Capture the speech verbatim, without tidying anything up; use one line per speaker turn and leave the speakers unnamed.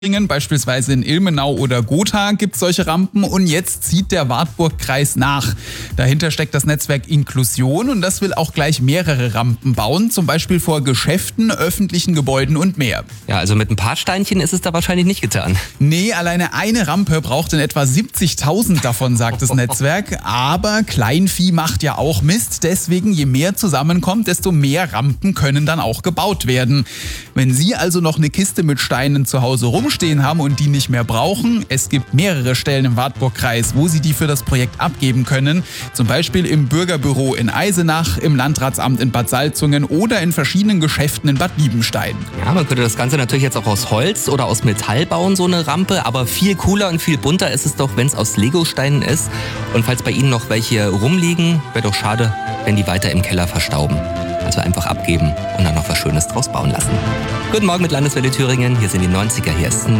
Beispielsweise in Ilmenau oder Gotha gibt es solche Rampen und jetzt zieht der Wartburg-Kreis nach. Dahinter steckt das Netzwerk Inklusion und das will auch gleich mehrere Rampen bauen, zum Beispiel vor Geschäften, öffentlichen Gebäuden und mehr.
Ja, also mit ein paar Steinchen ist es da wahrscheinlich nicht getan.
Nee, alleine eine Rampe braucht in etwa siebzigtausend davon, sagt das Netzwerk. Aber Kleinvieh macht ja auch Mist, deswegen je mehr zusammenkommt, desto mehr Rampen können dann auch gebaut werden. Wenn Sie also noch eine Kiste mit Steinen zu Hause rumstehen haben und die nicht mehr brauchen, es gibt mehrere Stellen im Wartburg-Kreis, wo Sie die für das Projekt abgeben können. Zum Beispiel im Bürgerbüro in Eisenach, im Landratsamt in Bad Salzungen oder in verschiedenen Geschäften in Bad Liebenstein.
Ja, man könnte das Ganze natürlich jetzt auch aus Holz oder aus Metall bauen, so eine Rampe, aber viel cooler und viel bunter ist es doch, wenn es aus Legosteinen ist. Und falls bei Ihnen noch welche rumliegen, wäre doch schade, wenn die weiter im Keller verstauben. Also einfach abgeben und dann noch was Schönes draus bauen lassen. Guten Morgen mit Landeswelle Thüringen, hier sind die neunziger, hier ist